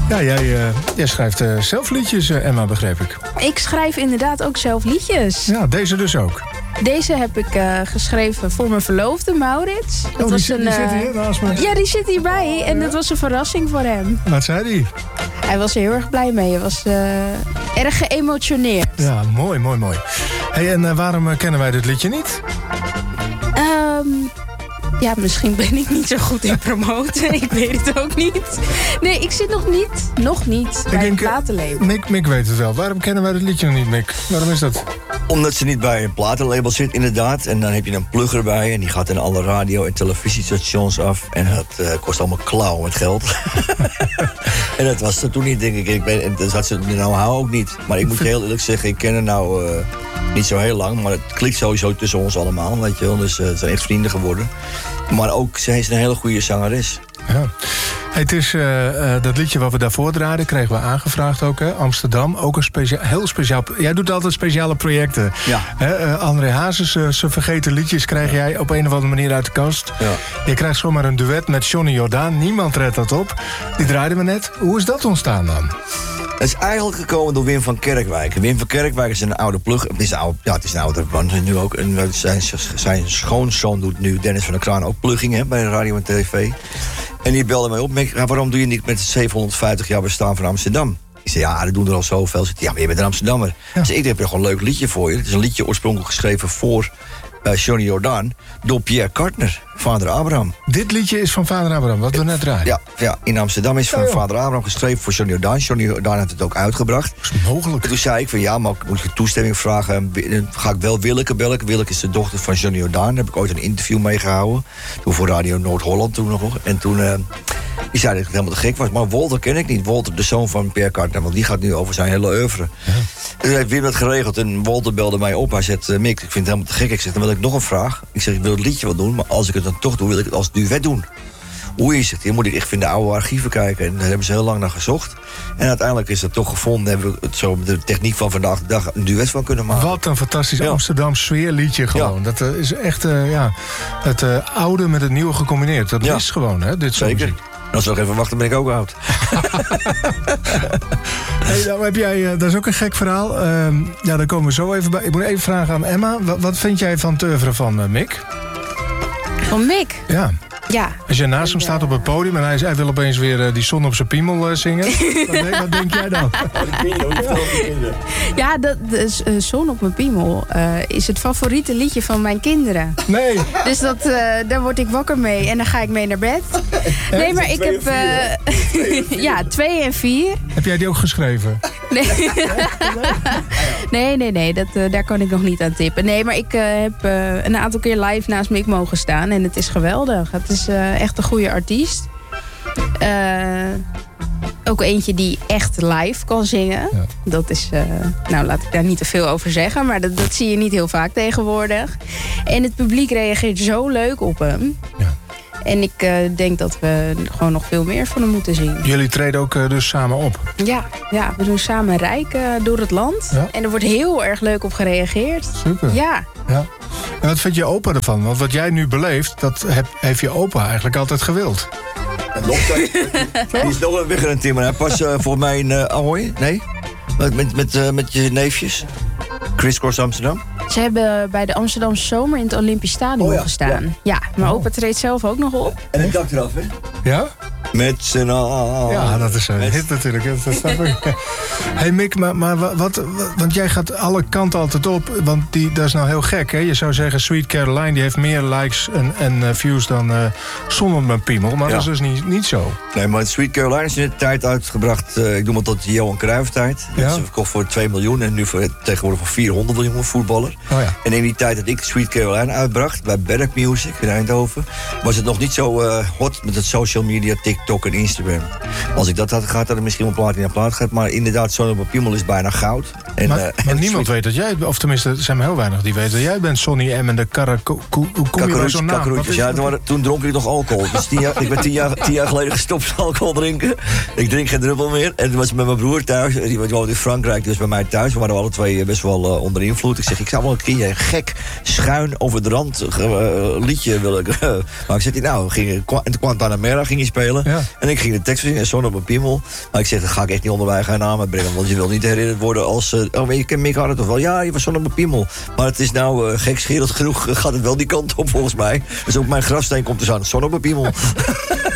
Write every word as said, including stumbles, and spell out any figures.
Ja, jij, uh, jij schrijft uh, zelf liedjes, uh, Emma, begreep ik. Ik schrijf inderdaad ook zelf liedjes. Ja, deze dus ook. Deze heb ik uh, geschreven voor mijn verloofde, Maurits. Dat oh, was die, een, die uh, zit hier naast me. Ja, die zit hierbij. En dat was een verrassing voor hem. Wat zei hij? Hij was er heel erg blij mee. Hij was uh, erg geëmotioneerd. Ja, mooi, mooi, mooi. Hey, en uh, waarom uh, kennen wij dit liedje niet? Um, ja, misschien ben ik niet zo goed in promoten. Ik weet het ook niet. Nee, ik zit nog niet, nog niet ik bij denk, een platenlabel. Mick, Mick weet het wel. Waarom kennen wij dit liedje nog niet, Mick? Waarom is dat? Omdat ze niet bij een platenlabel zit, inderdaad. En dan heb je een plugger bij en die gaat in alle radio- en televisiestations af. En dat uh, kost allemaal klauwen met geld. En dat was er toen niet, denk ik. ik ben, en dat zat ze nou hou ook niet. Maar ik moet je heel eerlijk zeggen, ik ken haar nou uh, niet zo heel lang. Maar het klikt sowieso tussen ons allemaal, weet je wel. Dus uh, het zijn echt vrienden geworden. Maar ook, zij is een hele goede zangeres. Ja. Hey, het is uh, uh, dat liedje wat we daarvoor draaiden, kregen we aangevraagd ook, hè? Amsterdam. Ook een specia- heel speciaal... Jij doet altijd speciale projecten. Ja. Hè? Uh, André Hazes, uh, zijn vergeten liedjes krijg jij op een of andere manier uit de kast. Ja. Je krijgt zomaar een duet met Johnny Jordaan. Niemand redt dat op. Die draaiden we net. Hoe is dat ontstaan dan? Het is eigenlijk gekomen door Wim van Kerkwijk. Wim van Kerkwijk is een oude plug. Het is een oude, ja, het is een oudere man nu ook. En zijn, zijn schoonzoon doet nu, Dennis van der Kraan, ook plugging hè, bij de radio en tv. En die belde mij op. Waarom doe je niet met het zevenhonderdvijftig jaar bestaan van Amsterdam? Ik zei, ja, dat doen er al zoveel. Zei, ja, maar je bent een Amsterdammer. Ja. Dus ik heb er gewoon een leuk liedje voor je. Het is een liedje oorspronkelijk geschreven voor uh, Johnny Jordaan door Pierre Kartner, vader Abraham. Dit liedje is van vader Abraham, wat we net draaien. Ja, ja, in Amsterdam is van ja, vader Abraham geschreven voor Johnny Jordaan. Johnny Jordaan heeft het ook uitgebracht. Dat is mogelijk. En toen zei ik van ja, maar moet je toestemming vragen. Dan ga ik wel Willeke bellen. Willeke is de dochter van Johnny Jordaan. Daar heb ik ooit een interview mee gehouden. Toen voor Radio Noord-Holland toen nog. En toen uh, die zei dat ik helemaal te gek was. Maar Walter ken ik niet. Walter, de zoon van Pierre Kartner. Want die gaat nu over zijn hele oeuvre. Ja. En toen heeft Wim dat geregeld. En Walter belde mij op. Hij zei, uh, Mick, ik vind het helemaal te gek. Ik zeg, dan wil ik nog een vraag. Ik zeg, ik wil het liedje wel doen. Maar als ik het dan toch doe, wil ik het als duet doen. Hoe is het? Hier moet ik echt in de oude archieven kijken. En daar hebben ze heel lang naar gezocht. En uiteindelijk is het toch gevonden. Hebben we het zo met de techniek van vandaag de dag een duet van kunnen maken. Wat een fantastisch ja. Amsterdam sfeerliedje gewoon. Ja. Dat uh, is echt uh, ja, het uh, oude met het nieuwe gecombineerd. Dat ja. is gewoon, hè? Dit Zeker. Als we nog even wachten, ben ik ook oud. Hey, nou heb jij, uh, dat is ook een gek verhaal. Uh, ja, daar komen we zo even bij. Ik moet even vragen aan Emma. Wat, wat vind jij van het oeuvre van uh, Mick? Van Mick? Ja. Ja. Als je naast hem staat op het podium en hij, hij wil opeens weer uh, die zon op zijn piemel uh, zingen. wat, denk, wat denk jij dan? Ja, dat, de, uh, Zon op mijn piemel uh, is het favoriete liedje van mijn kinderen. Nee. Dus dat, uh, daar word ik wakker mee en dan ga ik mee naar bed. Nee, maar ik heb... Uh, ja, twee en vier. Heb jij die ook geschreven? Nee, nee, nee, nee dat, uh, daar kan ik nog niet aan tippen. Nee, maar ik uh, heb uh, een aantal keer live naast Mick mogen staan en het is geweldig. Het is uh, echt een goede artiest. Uh, ook eentje die echt live kan zingen. Ja. Dat is, uh, nou laat ik daar niet te veel over zeggen, maar dat, dat zie je niet heel vaak tegenwoordig. En het publiek reageert zo leuk op hem. Ja. En ik uh, denk dat we gewoon nog veel meer van hem moeten zien. Jullie treden ook uh, dus samen op? Ja, ja, we doen samen Rijk uh, door het land. Ja? En er wordt heel erg leuk op gereageerd. Super. Ja. ja. En wat vind je opa ervan? Want wat jij nu beleeft, dat heb, heeft je opa eigenlijk altijd gewild. Die is nog weg in een timmer. Hij pas uh, voor mij in uh, Ahoy. Nee? Met, met, met, uh, met je neefjes. Chris Cross Amsterdam. Ze hebben bij de Amsterdamse Zomer in het Olympisch Stadion oh ja, gestaan. Ja, ja maar opa treedt zelf ook nog op. En het dak eraf, hè? Ja? Met z'n allen. Ja, dat is een met... hit natuurlijk. Dat snap ik. Hey Mick, maar, maar wat, wat... Want jij gaat alle kanten altijd op. Want die, dat is nou heel gek, hè? Je zou zeggen, Sweet Caroline, die heeft meer likes en, en uh, views dan uh, Zonder mijn piemel. Maar ja. dat is dus niet, niet zo. Nee, maar Sweet Caroline is in de tijd uitgebracht. Uh, ik noem het tot de Johan Cruijff tijd. Ja. Dat is verkocht voor twee miljoen en nu voor, tegenwoordig voor vierhonderd miljoen voetballer. Oh ja. En in die tijd dat ik Sweet Caroline uitbracht bij Berk Music in Eindhoven, was het nog niet zo uh, hot met het social media, TikTok en Instagram. Als ik dat had gehad, had ik misschien een plaat in een plaat gehad. Maar inderdaad, Zonder mijn piemel is bijna goud. En, maar uh, maar en niemand weet dat jij, of tenminste, er zijn maar heel weinig die weten dat jij bent Sonny M en de Karakou. Hoe kom je bij zo'n naam? Kakkeroetjes, ja, toen, toen dronk ik nog alcohol. Dus tien jaar, ik ben tien jaar, tien jaar geleden gestopt met alcohol drinken. Ik drink geen druppel meer. En toen was ik met mijn broer thuis. Die woonde in Frankrijk, dus bij mij thuis. We waren alle twee best wel uh, onder invloed. Ik zeg, ik zou wel een keer gek, schuin over de rand uh, liedje willen. Uh, maar ik zeg, nou, ging, en toen Guantanamera ging hij spelen. Ja. En ik ging de tekst zingen, Zon op mijn piemel. Maar ik zeg, dat ga ik echt niet onder mijn eigen naam brengen. Want je wil niet herinnerd worden als... Uh, oh, maar je kent Mick Harren toch wel? Ja, je was Zon op mijn piemel. Maar het is nou uh, gekscherend genoeg, gaat het wel die kant op volgens mij. Dus op mijn grafsteen komt er zo Zon op mijn piemel.